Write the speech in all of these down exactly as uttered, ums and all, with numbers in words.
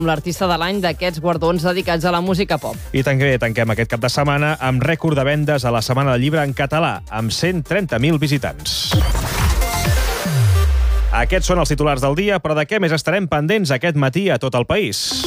l'artista de l'any d'aquests guardons dedicats a la música pop. I també tanquem aquest cap de setmana amb rècord de vendes a la Setmana del Llibre en català, amb cent trenta mil visitants. Aquests són els titulars del dia, però de què més estarem pendents aquest matí a tot el país?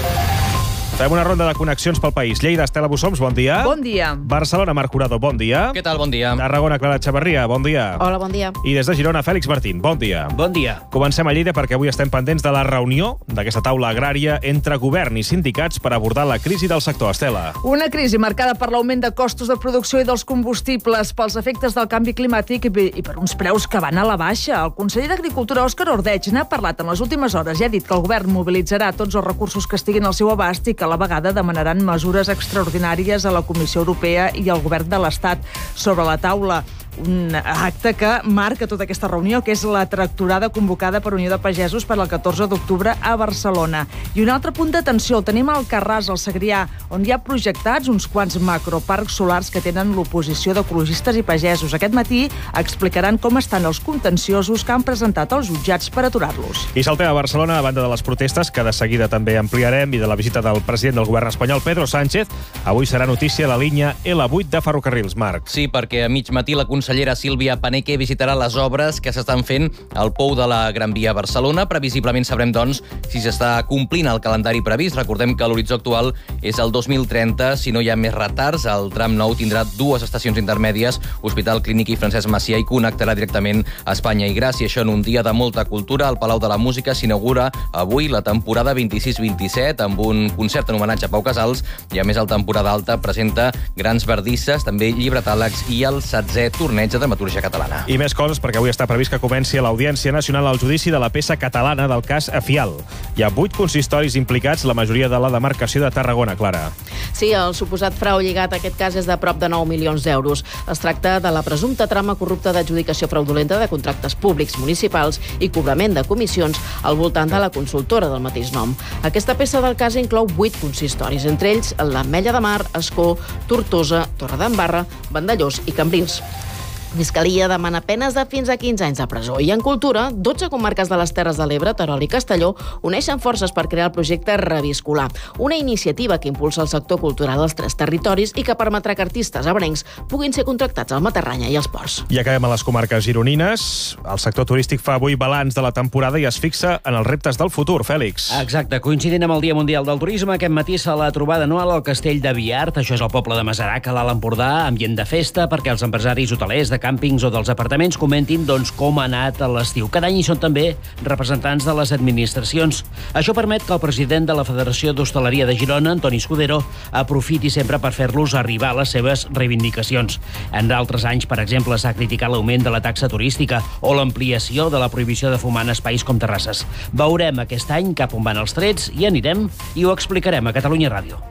Fem una ronda de connexions pel país. Lleida, Estela Bussoms, bon dia. Bon dia. Barcelona, Marc Curado, bon dia. Què tal? Bon dia. Tarragona, Clara Chavarria, bon dia. Hola, bon dia. I des de Girona, Fèlix Martín, bon dia. Bon dia. Comencem a Lleida perquè avui estem pendents de la reunió d'aquesta taula agrària entre govern i sindicats per abordar la crisi del sector. Estela. Una crisi marcada per l'augment de costos de producció i dels combustibles, pels efectes del canvi climàtic i per uns preus que van a la baixa. El conseller d'Agricultura, Òscar Ordeig, n'ha parlat en les últimes hores i ha dit que el govern mobilitzarà tots els recursos que estiguin al seu abast i que a la vegada demanarà mesures extraordinàries a la Comissió Europea i al govern de l'Estat sobre la taula. Un acte que marca tota aquesta reunió, que és la tractorada convocada per Unió de Pagesos per al catorze d'octubre a Barcelona. I un altre punt d'atenció el tenim al Carràs, al Segrià, on hi ha projectats uns quants macroparcs solars que tenen l'oposició d'ecologistes i pagesos. Aquest matí explicaran com estan els contenciosos que han presentat els jutjats per aturar-los. I saltem a Barcelona, a banda de les protestes, que de seguida també ampliarem, i de la visita del president del govern espanyol, Pedro Sánchez. Avui serà notícia la línia L vuit de ferrocarrils, Marc. Sí, perquè a mig matí la consellera Sílvia Paneque visitarà les obres que s'estan fent al pou de la Gran Via a Barcelona. Previsiblement sabrem, doncs, si s'està complint el calendari previst. Recordem que l'horitzó actual és el dos mil trenta. Si no hi ha més retards, el tram nou tindrà dues estacions intermèdies, Hospital Clínic i Francesc Macià, i connectarà directament a Espanya i Gràcia. Això en un dia de molta cultura. Al Palau de la Música s'inaugura avui la temporada vint-i-sis vint-i-set amb un concert en homenatge a Pau Casals, i a més el temporada alta presenta grans verdisses, també llibretàlegs i el setzè torneig de dramatúrgia catalana. I més coses, perquè avui està previst que comenci a l'Audiència Nacional el judici de la peça catalana del cas Afial. Hi ha vuit consistoris implicats, la majoria de la demarcació de Tarragona, Clara. Sí, el suposat frau lligat a aquest cas és de prop de nou milions d'euros. Es tracta de la presumpta trama corrupta d'adjudicació fraudulenta de contractes públics municipals i cobrament de comissions al voltant de la consultora del mateix nom. Aquesta peça del cas inclou vuit consistoris, entre ells l'Ametlla de Mar, Ascó, Tortosa, Torredembarra, Vandellòs i Cambrils. Fiscalia demana penes de fins a quinze anys de presó. I en cultura, dotze comarques de les Terres de l'Ebre, Terol i Castelló uneixen forces per crear el projecte Reviscolar, una iniciativa que impulsa el sector cultural als tres territoris i que permetrà que artistes ebrencs puguin ser contractats al Matarranya i als ports. I acabem a les comarques gironines. El sector turístic fa avui balanç de la temporada i es fixa en els reptes del futur, Fèlix. Exacte, coincidint amb el Dia Mundial del Turisme, aquest matí serà la trobada anual al Castell de Biart, això és el poble de Masarac, a l'Alt Empordà, ambient de festa, perquè els empresaris hotelers de càmpings o dels apartaments comentin doncs, com ha anat l'estiu. Cada any hi són també representants de les administracions. Això permet que el president de la Federació d'Hostaleria de Girona, Antoni Escudero, aprofiti sempre per fer-los arribar les seves reivindicacions. En d'altres anys, per exemple, s'ha criticat l'augment de la taxa turística o l'ampliació de la prohibició de fumar en espais com terrasses. Veurem aquest any cap on van els trets i anirem i ho explicarem a Catalunya Ràdio.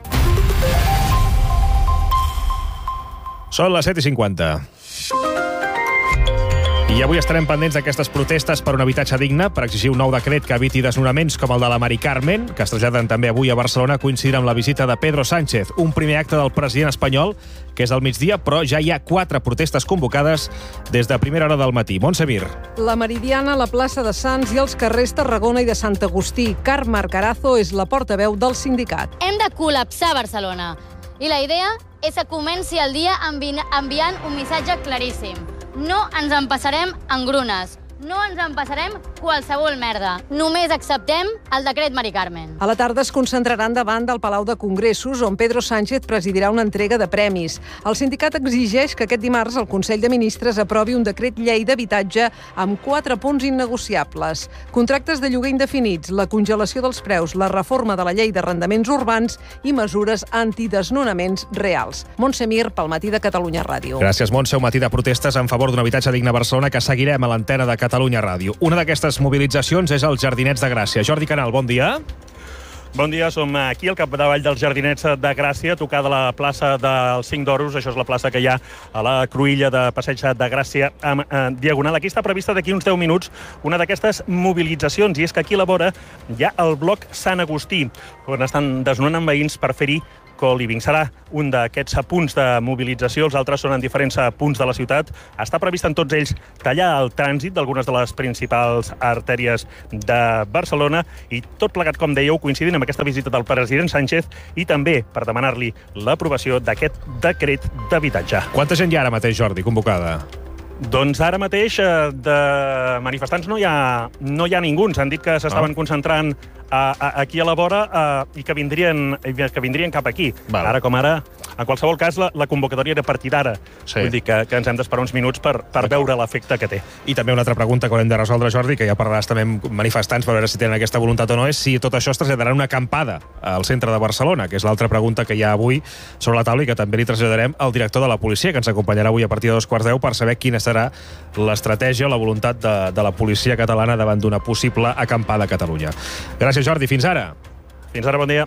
Són les set i cinquanta. I avui estarem pendents d'aquestes protestes per un habitatge digne, per exigir un nou decret que eviti desnonaments com el de la Mari Carmen, que es traslladen també avui a Barcelona, coincidir amb la visita de Pedro Sánchez, un primer acte del president espanyol, que és al migdia, però ja hi ha quatre protestes convocades des de primera hora del matí. Montse Mir. La Meridiana, la plaça de Sants i els carrers Tarragona i de Sant Agustí. Carme Arcarazo és la portaveu del sindicat. Hem de col·lapsar Barcelona. I la idea és que comenci el dia envi- enviant un missatge claríssim. No ens en passarem engrunes. No ens en passarem qualsevol merda. Només acceptem el decret Mari Carmen. A la tarda es concentraran davant del Palau de Congressos, on Pedro Sánchez presidirà una entrega de premis. El sindicat exigeix que aquest dimarts el Consell de Ministres aprovi un decret llei d'habitatge amb quatre punts innegociables. Contractes de lloguer indefinits, la congelació dels preus, la reforma de la llei d'arrendaments urbans i mesures antidesnonaments reals. Montse Mir, pel Matí de Catalunya Ràdio. Gràcies, Montse. Un matí de protestes en favor d'un habitatge digne a Barcelona que seguirem a l'antena de Catalunya Catalunya Ràdio. Una d'aquestes mobilitzacions és els Jardinets de Gràcia. Jordi Canal, bon dia. Bon dia, som aquí al capdavall dels Jardinets de Gràcia, tocada la plaça dels Cinc d'Oros. Això és la plaça que hi ha a la cruïlla de Passeig de Gràcia amb eh, Diagonal. Aquí està prevista d'aquí uns deu minuts una d'aquestes mobilitzacions, i és que aquí a la vora hi ha el bloc Sant Agustí, on estan desnonant veïns per fer-hi co-living. Serà un d'aquests punts de mobilització, els altres són en diferents punts de la ciutat. Està previst en tots ells tallar el trànsit d'algunes de les principals artèries de Barcelona i tot plegat, com dèieu, coincidint amb aquesta visita del president Sánchez i també per demanar-li l'aprovació d'aquest decret d'habitatge. Quanta gent hi ha ara mateix, Jordi, convocada? Doncs ara mateix de manifestants no hi ha, no hi ha ningú. Ens han dit que s'estaven concentrant a, a, aquí a la vora a, i que vindrien, que vindrien cap aquí. Val. Ara com ara, en qualsevol cas, la, la convocatòria era a partir d'ara. Sí. Vull dir que, que ens hem d'esperar uns minuts per, per veure l'efecte que té. I també una altra pregunta que haurem de resoldre, Jordi, que ja parlaràs també amb manifestants per veure si tenen aquesta voluntat o no, és si tot això es traslladarà una acampada al centre de Barcelona, que és l'altra pregunta que hi ha avui sobre la taula i que també li traslladarem al director de la policia, que ens acompanyarà avui a partir de dos quarts deu per saber quina serà l'estratègia o la voluntat de, de la policia catalana davant d'una possible acampada a Catalunya. Gràcies, Jordi. Fins ara. Fins ara, bon dia.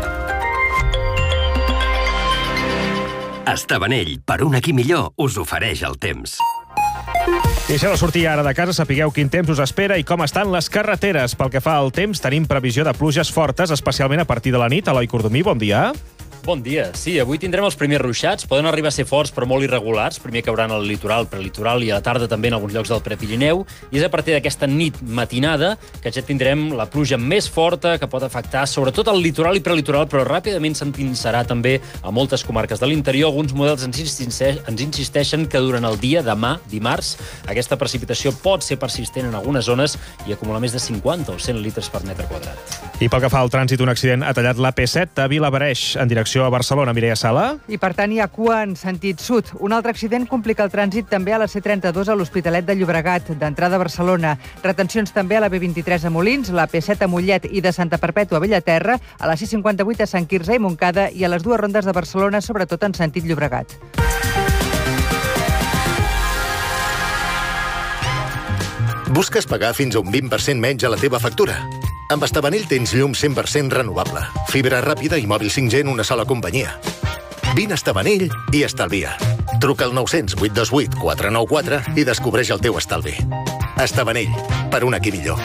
Estabanell, per un aquí millor, us ofereix el temps. I si heu de sortir ara de casa, sapigueu quin temps us espera i com estan les carreteres. Pel que fa al temps, tenim previsió de pluges fortes, especialment a partir de la nit. Eloi Cordomí, bon dia. Bon dia. Sí, avui tindrem els primers ruixats. Poden arribar a ser forts, però molt irregulars. Primer cauran al litoral, prelitoral i a la tarda també en alguns llocs del Prepirineu. I és a partir d'aquesta nit matinada que ja tindrem la pluja més forta que pot afectar sobretot el litoral i prelitoral, però ràpidament s'endinsarà també a moltes comarques de l'interior. Alguns models ens insisteixen que durant el dia, demà, dimarts, aquesta precipitació pot ser persistent en algunes zones i acumular més de cinquanta o cent litres per metre quadrat. I pel que fa al trànsit, un accident ha tallat l'A P set a Vilabereix, en direcció a Barcelona. Mireia Sala. I per tant hi ha cua en sentit sud. Un altre accident complica el trànsit també a la C trenta-dos a l'Hospitalet de Llobregat, d'entrada a Barcelona. Retencions també a la B vint-i-tres a Molins, la P set a Mollet i de Santa Perpètua a Bellaterra, a la C cinquanta-vuit a Sant Quirze i Montcada i a les dues rondes de Barcelona, sobretot en sentit Llobregat. Busques pagar fins a un vint per cent menys a la teva factura? Amb Estabanell tens llum cent per cent renovable, fibra ràpida i mòbil cinc G en una sola companyia. Vine a Estabanell i estalvia. Truca al nou zero zero, vuit dos vuit, quatre nou quatre i descobreix el teu estalvi. Estabanell, per un aquí millor.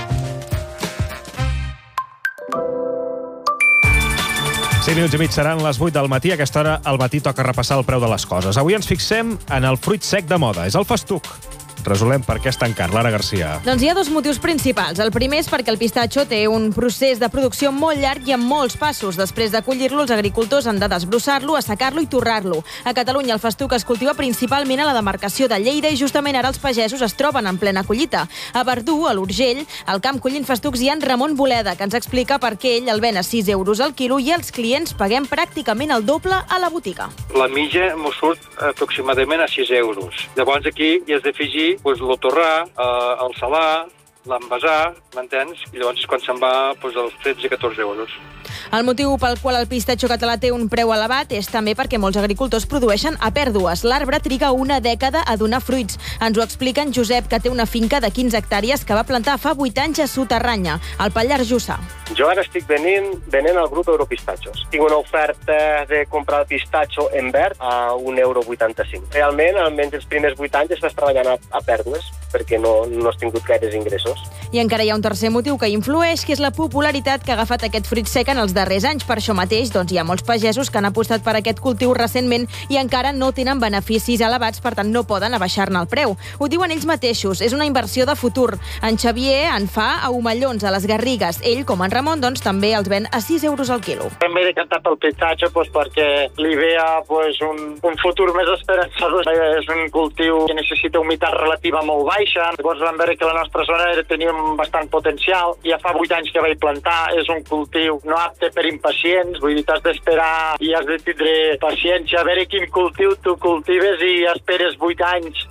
cinc minuts i mig seran les vuit del matí. A aquesta hora al matí toca repassar el preu de les coses. Avui ens fixem en el fruit sec de moda. És el festuc. Resolem per què és tan car. Lara Garcia. Doncs hi ha dos motius principals. El primer és perquè el pistatxo té un procés de producció molt llarg i amb molts passos. Després de collir-lo, els agricultors han de desbrossar-lo, assecar-lo i torrar-lo. A Catalunya el festuc es cultiva principalment a la demarcació de Lleida i justament ara els pagesos es troben en plena collita. A Verdú, a l'Urgell, al camp collint festucs hi ha en Ramon Boleda, que ens explica per què ell el ven a sis euros al quilo i els clients paguem pràcticament el doble a la botiga. La mitja m'ho surt aproximadament a sis euros. Llavors aquí hi has d'afegir pues, el torrar, eh, el salar, l'envasar, m'entens? I llavors és quan se'n va pues, als tretze a catorze euros. El motiu pel qual el pistatxo català té un preu elevat és també perquè molts agricultors produeixen a pèrdues. L'arbre triga una dècada a donar fruits. Ens ho explica en Josep, que té una finca de quinze hectàrees que va plantar fa vuit anys a Soterranya, al Pallars Jussà. Jo ara estic venent, venent al grup Europistatxos. Tinc una oferta de comprar el pistatxo en verd a un euro vuitanta-cinc. Realment, almenys els primers vuit anys estàs treballant a, a pèrdues, perquè no, no has tingut gaires ingressos. I encara hi ha un tercer motiu que influeix, que és la popularitat que ha agafat aquest fruit sec en els darrers anys. Per això mateix, doncs, hi ha molts pagesos que han apostat per aquest cultiu recentment i encara no tenen beneficis elevats, per tant no poden abaixar-ne el preu. Ho diuen ells mateixos, és una inversió de futur. En Xavier en fa a Omellons, a les Garrigues. Ell, com en Ramon, doncs, també els ven a sis euros al quilo. M'he decantat pel pistatxo pues, perquè li veia pues, un, un futur més esperançador. És un cultiu que necessita humitat relativa molt baixa. Llavors vam veure que la nostra zona tenia bastant potencial. Ja fa vuit anys que vaig plantar. És un cultiu no apte per impacients. Vull dir, t'has d'esperar i has de tindre paciència a veure quin cultiu tu cultives i esperes vuit anys.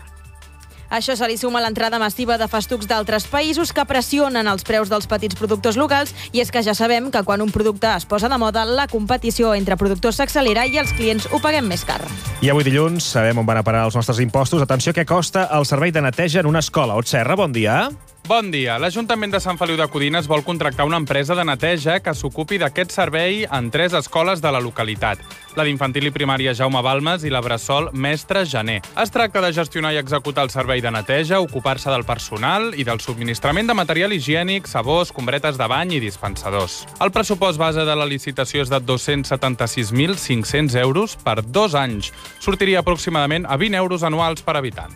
Això se li suma l'entrada massiva de festucs d'altres països que pressionen els preus dels petits productors locals, i és que ja sabem que quan un producte es posa de moda, la competició entre productors s'accelera i els clients ho paguem més car. I avui dilluns sabem on van a parar els nostres impostos. Atenció, què costa el servei de neteja en una escola. Ot Serra, bon dia. Bon dia. L'Ajuntament de Sant Feliu de Codines vol contractar una empresa de neteja que s'ocupi d'aquest servei en tres escoles de la localitat. La d'infantil i primària Jaume Balmes i la Bressol Mestre Janer. Es tracta de gestionar i executar el servei de neteja, ocupar-se del personal i del subministrament de material higiènic, sabó, escombretes de bany i dispensadors. El pressupost base de la licitació és de dos-cents setanta-sis mil cinc-cents euros per dos anys. Sortiria aproximadament a vint euros anuals per habitant.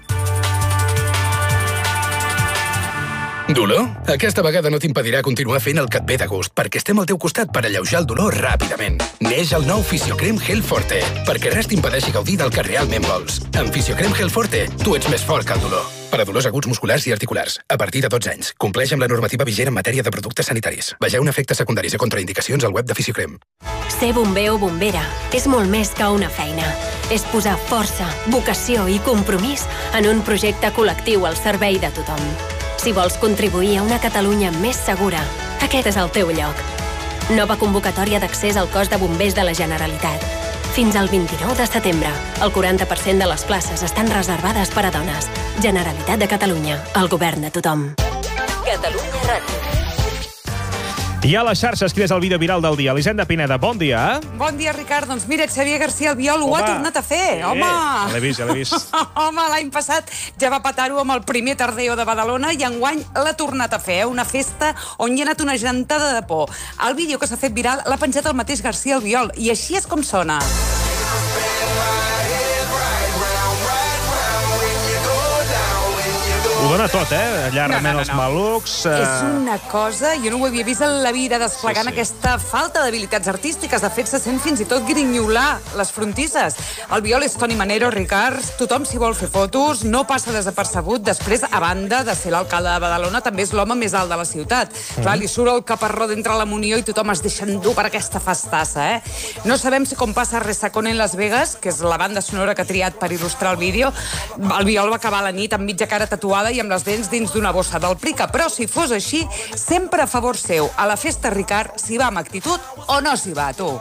Dolor? Aquesta vegada no t'impedirà continuar fent el que et ve de gust, perquè estem al teu costat per alleujar el dolor ràpidament. Neix el nou Fisiocrem Gel Forte, perquè res t'impedeixi gaudir del que realment vols. Amb Fisiocrem Gel Forte, tu ets més fort que el dolor. Per a dolors aguts musculars i articulars, a partir de dotze anys. Compleix amb la normativa vigent en matèria de productes sanitaris. Vegeu efectes secundaris i contraindicacions al web de Fisiocrem. Ser bomber o bombera és molt més que una feina. És posar força, vocació i compromís en un projecte col·lectiu al servei de tothom. Si vols contribuir a una Catalunya més segura, aquest és el teu lloc. Nova convocatòria d'accés al cos de bombers de la Generalitat. Fins al vint-i-nou de setembre, el quaranta per cent de les places estan reservades per a dones. Generalitat de Catalunya, el govern de tothom. Catalunya Ràdio. I a les xarxes, quin és el vídeo viral del dia? Elisenda Pineda, bon dia. Bon dia, Ricard. Doncs mira, Xavier García Albiol ho ha tornat a fer. Home! Ja l'he vist, ja l'he vist. Home, l'any passat ja va petar-ho amb el primer Tardeo de Badalona i enguany l'ha tornat a fer. Una festa on hi ha anat una gentada de por. El vídeo que s'ha fet viral l'ha penjat el mateix García Albiol i així és com sona. Ho dona tot, eh? Allà remen els malucs... Eh... És una cosa... Jo no ho havia vist en la vida desplegant sí, sí. aquesta falta d'habilitats artístiques. De fet, se sent fins i tot grinyolar les frontisses. El Biol és Toni Manero, Ricard, tothom s'hi vol fer fotos, no passa desapercebut. Després, a banda de ser l'alcalde de Badalona, també és l'home més alt de la ciutat. Mm. Clar, li surt el caparró d'entre la munió i tothom es deixa endur per aquesta festassa, eh? No sabem si com passa a Resacón en Las Vegas, que és la banda sonora que ha triat per il·lustrar el vídeo, el Biol va acabar la nit amb mitja cara tatuada i amb les dents dins d'una bossa del Prica. Però si fos així, sempre a favor seu. A la festa, Ricard, s'hi va amb actitud o no s'hi va, tu?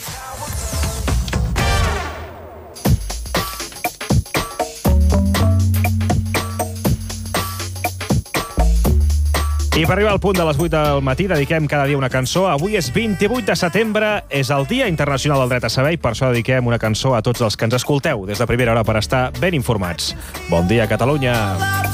I per arribar al punt de les vuit del matí dediquem cada dia una cançó. Avui és vint-i-vuit de setembre, és el Dia Internacional del Dret a Saber i per això dediquem una cançó a tots els que ens escolteu des de primera hora per estar ben informats. Bon dia, Catalunya!